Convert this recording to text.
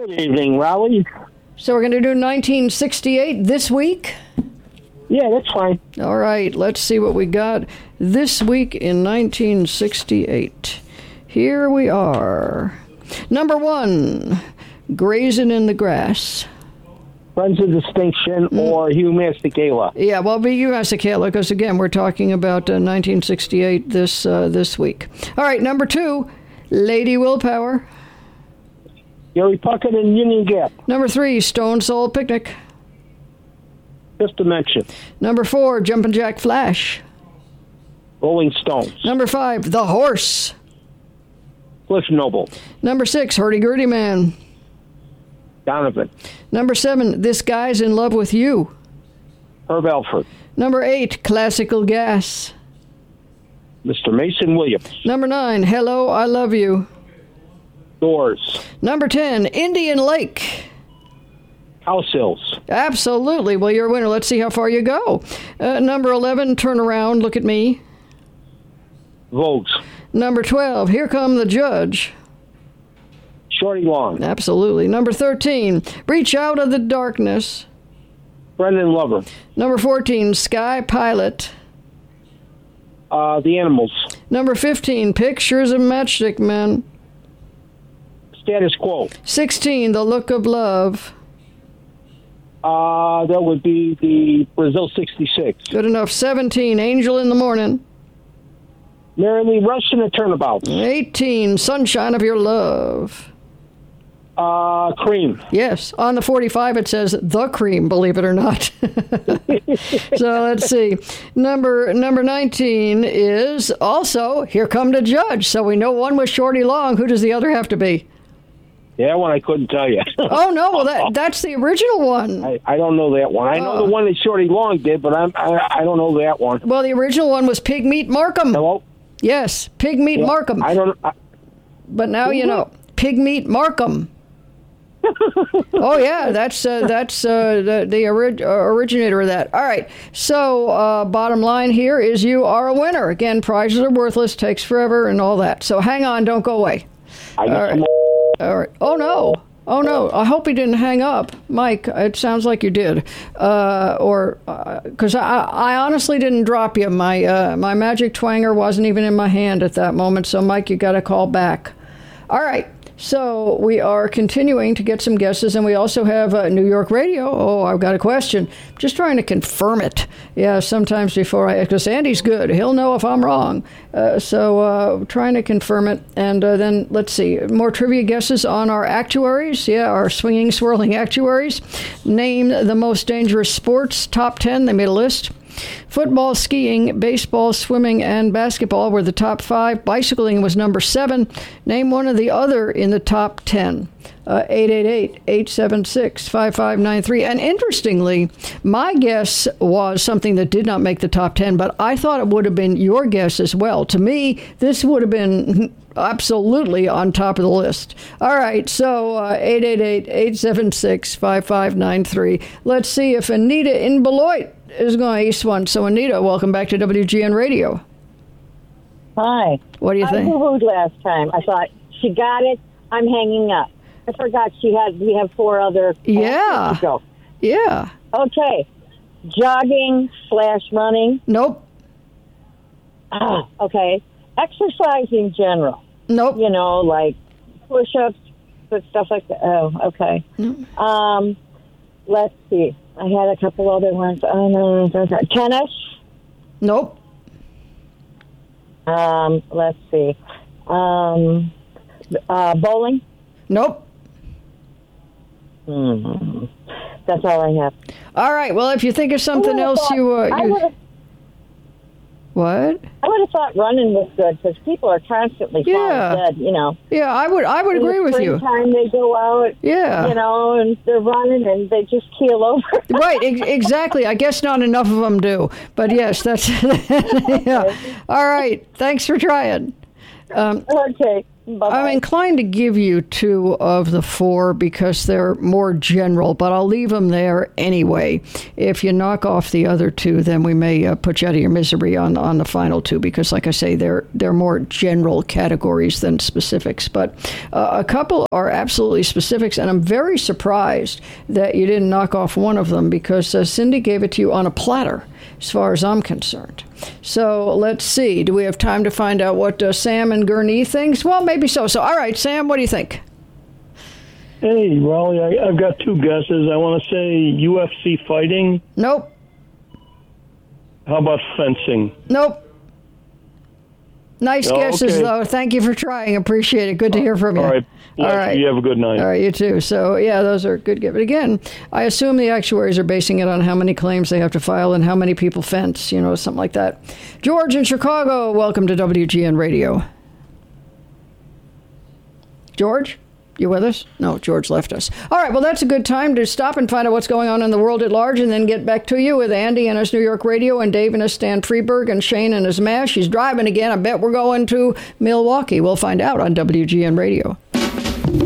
Good evening, Raleigh. So we're going to do 1968 this week? Yeah, that's fine. All right, let's see what we got this week in 1968. Here we are. Number 1, Grazing in the Grass. Friends of Distinction or Hugh Masekela. Yeah, well, be Hugh Masekela, because again, we're talking about 1968 this week. All right, number 2, Lady Willpower. Gary Puckett and Union Gap. Number 3, Stone Soul Picnic. Just to mention. Number 4, Jumpin' Jack Flash. Rolling Stones. Number 5, The Horse. Cliff Noble. Number 6, Hurdy Gurdy Man. Donovan. Number 7, This Guy's in Love with You. Herb Alford. Number 8, Classical Gas. Mr. Mason Williams. Number 9, Hello, I Love You. Doors. Number 10, Indian Lake. House Hills. Absolutely. Well, you're a winner. Let's see how far you go. Number 11, Turn Around, Look at Me. Vogues. Number 12, Here Come the Judge. Shorty Long. Absolutely. Number 13, Reach Out of the Darkness. Brendan Lover. Number 14, Sky Pilot. The Animals. Number 15, Pictures of Matchstick Men. Status Quo. 16, The Look of Love. That would be the Brazil 66. Good enough. 17, Angel in the Morning. Mary Lee Rush and the Turnabouts. 18, Sunshine of Your Love. Cream. Yes, on the 45 it says The Cream, believe it or not. So let's see. Number 19 is also Here Come the Judge. So we know one was Shorty Long. Who does the other have to be? Yeah, one I couldn't tell you. Oh, no, well, that's the original one. I don't know that one. I know the one that Shorty Long did, but I don't know that one. Well, the original one was Pigmeat Markham. Hello? Yes, Pigmeat Markham. I don't know. But now you know. Pigmeat Markham. Oh, yeah, that's the originator of that. All right, so bottom line here is you are a winner. Again, prizes are worthless, takes forever, and all that. So hang on, don't go away. I got some more. All right. Oh, no. I hope he didn't hang up. Mike, it sounds like you did. Because I honestly didn't drop you. My magic twanger wasn't even in my hand at that moment. So, Mike, you got to call back. All right. So we are continuing to get some guesses, and we also have New York Radio. Oh, I've got a question. Just trying to confirm it. Yeah, sometimes because Andy's good. He'll know if I'm wrong. So trying to confirm it. And then, let's see, more trivia guesses on our actuaries. Yeah, our swinging, swirling actuaries. Name the most dangerous sports, top 10. They made a list. Football, skiing, baseball, swimming, and basketball were the top 5. Bicycling was number 7. Name one of the other in the top 10. 888-876-5593. And interestingly, my guess was something that did not make the top 10, but I thought it would have been your guess as well. To me, this would have been absolutely on top of the list. All right, so 888-876-5593. Let's see if Anita in Beloit is going to ace one. So, Anita, welcome back to WGN Radio. Hi. What do you think? I boo-hooed last time. I thought, she got it. I'm hanging up. I forgot we have 4 other. Yeah. To go. Yeah. Okay. Jogging/running. Nope. Okay. Exercise in general. Nope. You know, like push-ups, stuff like that. Oh, okay. Nope. Let's see. I had a couple other ones. Oh, no. Tennis. Nope. Let's see. Bowling. Nope. That's all I have. All right. Well, if you think of something else, what? I would have thought running was good because people are constantly falling dead, you know. Yeah, I would agree with you. Time they go out, you know, and they're running and they just keel over. Right, exactly. I guess not enough of them do. But yes, that's yeah. All right. Thanks for trying. Okay. Bye-bye. I'm inclined to give you 2 of the 4 because they're more general, but I'll leave them there anyway. If you knock off the other 2, then we may put you out of your misery on the final 2 because, like I say, they're more general categories than specifics. But a couple are absolutely specifics, and I'm very surprised that you didn't knock off one of them because Cindy gave it to you on a platter, as far as I'm concerned. So let's see. Do we have time to find out what Sam and Gurnee thinks? Well, maybe so. So, all right, Sam, what do you think? Hey, Raleigh, I've got 2 guesses. I want to say UFC fighting. Nope. How about fencing? Nope. Nice guesses, okay. though. Thank you for trying. Appreciate it. Good to hear from you. All right. All right. You have a good night. All right, you too. So, yeah, those are good. But again, I assume the actuaries are basing it on how many claims they have to file and how many people fence, something like that. George in Chicago, welcome to WGN Radio. George? You with us? No, George left us. All right, well, that's a good time to stop and find out what's going on in the world at large and then get back to you with Andy and his New York Radio and Dave and his Stan Freberg and Shane and his MASH. He's driving again. I bet we're going to Milwaukee. We'll find out on WGN Radio.